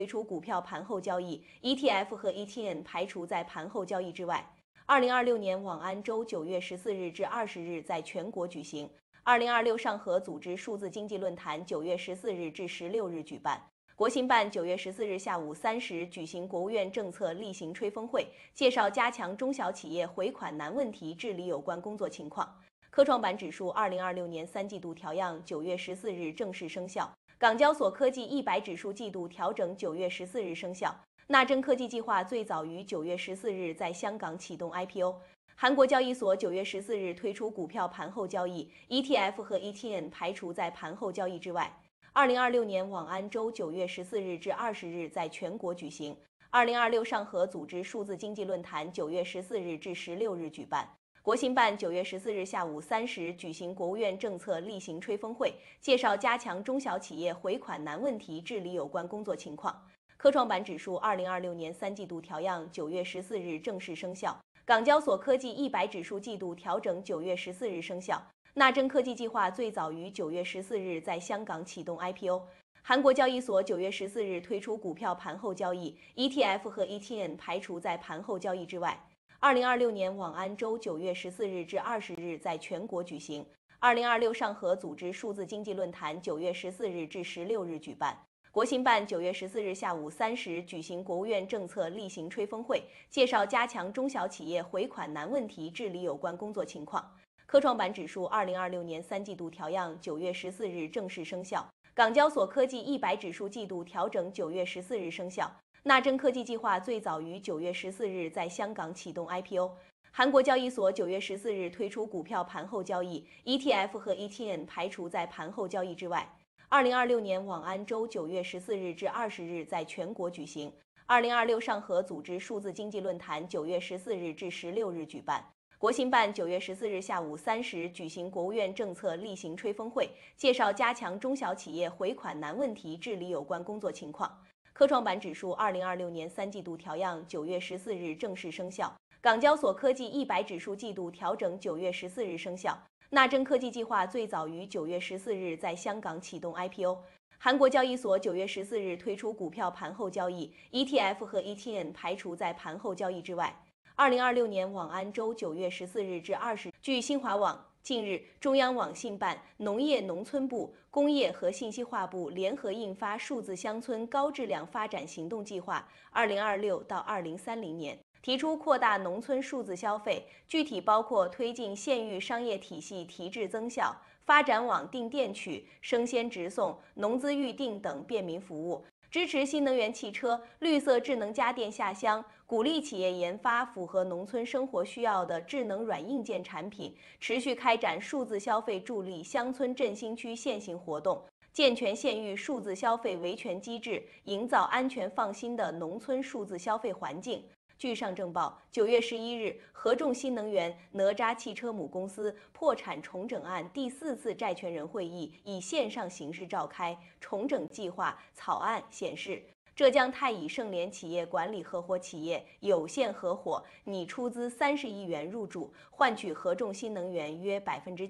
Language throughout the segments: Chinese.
推出股票盘后交易 ETF 和 ETN 排除在盘后交易之外。2026年网安周9月14日至20日在全国举行。2026上合组织数字经济论坛9月14日至16日举办。国新办9月14日下午3时举行国务院政策例行吹风会，介绍加强中小企业回款难问题治理有关工作情况。科创板指数2026年3季度调样9月14日正式生效。港交所科技100指数季度调整9月14日生效。纳真科技计划最早于9月14日在香港启动 IPO。韩国交易所9月14日推出股票盘后交易 ETF 和 ETN 排除在盘后交易之外。2026年网安周9月14日至20日在全国举行。2026上合组织数字经济论坛9月14日至16日举办。国新办9月14日下午3时举行国务院政策例行吹风会，介绍加强中小企业回款难问题治理有关工作情况。科创板指数2026年3季度调样9月14日正式生效。港交所科技100指数季度调整9月14日生效。纳真科技计划最早于9月14日在香港启动 IPO。韩国交易所9月14日推出股票盘后交易 ETF 和 ETN 排除在盘后交易之外。2026年网安周9月14日至20日在全国举行。2026上合组织数字经济论坛9月14日至16日举办。国新办9月14日下午3时举行国务院政策例行吹风会，介绍加强中小企业回款难问题治理有关工作情况。科创板指数2026年3季度调样9月14日正式生效。港交所科技100指数季度调整9月14日生效。纳真科技计划最早于9月14日在香港启动 IPO。韩国交易所9月14日推出股票盘后交易 ETF 和 ETN 排除在盘后交易之外。2026年网安周9月14日至20日在全国举行。2026上合组织数字经济论坛9月14日至16日举办。国新办9月14日下午3时举行国务院政策例行吹风会，介绍加强中小企业回款难问题治理有关工作情况。科创板指数2026年3季度调样9月14日正式生效。港交所科技100指数季度调整9月14日生效。纳真科技计划最早于9月14日在香港启动 IPO。韩国交易所9月14日推出股票盘后交易 ETF 和 ETN 排除在盘后交易之外。2026年网安周9月14日至20日，据新华网，近日，中央网信办、农业农村部、工业和信息化部联合印发数字乡村高质量发展行动计划 （2026到2030年），提出扩大农村数字消费，具体包括推进县域商业体系提质增效，发展网订电取、生鲜直送、农资预订等便民服务。支持新能源汽车、绿色智能家电下乡，鼓励企业研发符合农村生活需要的智能软硬件产品，持续开展数字消费助力乡村振兴区现行活动，健全县域数字消费维权机制，营造安全放心的农村数字消费环境。据上证报，9月11日，合众新能源哪吒汽车母公司破产重整案第4次债权人会议以线上形式召开。重整计划草案显示，浙江太乙盛联企业管理合伙企业有限合伙拟出资30亿元入驻，换取合众新能源约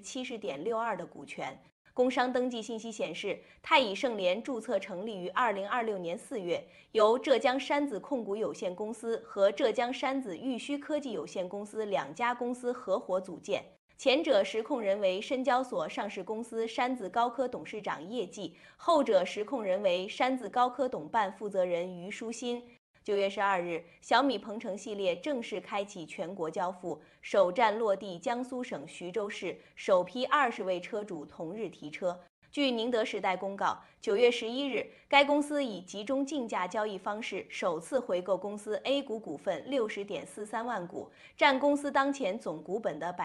70.62%的股权。工商登记信息显示，太乙盛联注册成立于2026年4月，由浙江山子控股有限公司和浙江山子玉虚科技有限公司2家公司合伙组建。前者实控人为深交所上市公司山子高科董事长叶继，后者实控人为山子高科董办负责人于书新。9月12日，小米鹏程系列正式开启全国交付，首站落地江苏省徐州市，首批20位车主同日提车。据宁德时代公告，9月11日，该公司以集中竞价交易方式首次回购公司 A 股股份60.43万股，占公司当前总股本的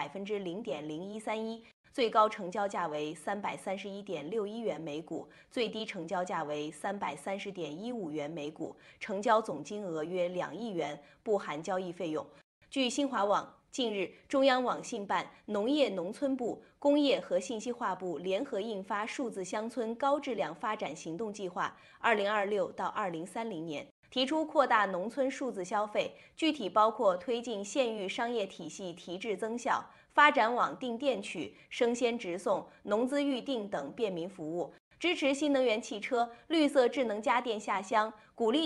0.0131%。最高成交价为331.61元每股，最低成交价为330.15元每股，成交总金额约2亿元，不含交易费用。据新华网，近日，中央网信办、农业农村部、工业和信息化部联合印发数字乡村高质量发展行动计划 （2026到2030年）。提出扩大农村数字消费，具体包括推进县域商业体系提质增效，发展网订电取、生鲜直送、农资预订等便民服务， 支持新能源汽车、绿色智能家电下乡，鼓励